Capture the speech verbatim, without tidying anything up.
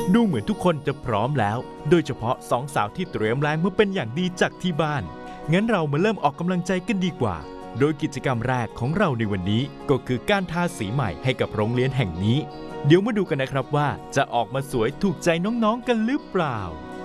ดูเหมือนทุกคนจะพร้อมแล้วโดยเฉพาะสองสาวที่เตรียมแรงมาเป็นอย่างดีจากที่บ้านงั้นเรามาเริ่มออกกำลังใจกันดีกว่าโดยกิจกรรมแรกของเราในวันนี้ก็คือการทาสีใหม่ให้กับโรงเรียนแห่งนี้เดี๋ยวมาดูกันนะครับว่าจะออกมาสวยถูกใจน้องๆกันหรือเปล่า